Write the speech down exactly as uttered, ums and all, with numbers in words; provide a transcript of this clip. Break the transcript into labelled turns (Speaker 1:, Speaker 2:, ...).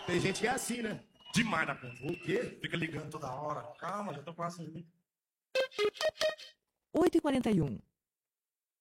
Speaker 1: Tem gente que é assim, né?
Speaker 2: Demais da conta.
Speaker 1: O quê?
Speaker 2: Fica ligando toda hora. Calma, já tô quase ali.
Speaker 3: oito e quarenta e um.